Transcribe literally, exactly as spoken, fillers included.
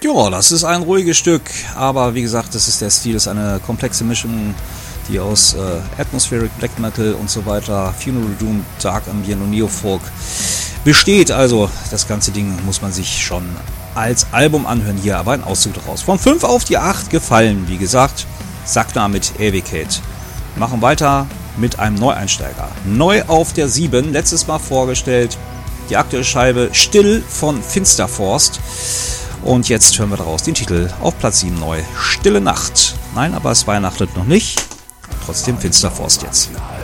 Ja, das ist ein ruhiges Stück, aber wie gesagt, das ist der Stil, ist eine komplexe Mischung, die aus äh, Atmospheric Black Metal und so weiter, Funeral Doom, Dark Ambient und Neofolk besteht. Also das ganze Ding muss man sich schon als Album anhören. Hier aber ein Auszug daraus. Von fünf auf die acht gefallen, wie gesagt, Sakna mit Ewigkeit. Machen weiter mit einem Neueinsteiger. Neu auf der sieben, letztes Mal vorgestellt, die aktuelle Scheibe Still von Finsterforst. Und jetzt hören wir daraus den Titel auf Platz sieben neu. Stille Nacht. Nein, aber es weihnachtet noch nicht. Trotzdem Finsterforst jetzt.